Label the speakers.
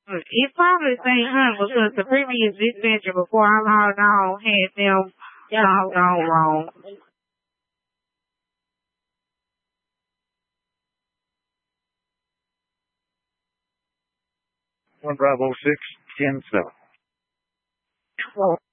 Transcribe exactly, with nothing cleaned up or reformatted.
Speaker 1: He probably say Hunt because the previous dispatcher before I logged on had them logged on wrong.
Speaker 2: One Bravo six ten seven.
Speaker 1: Well,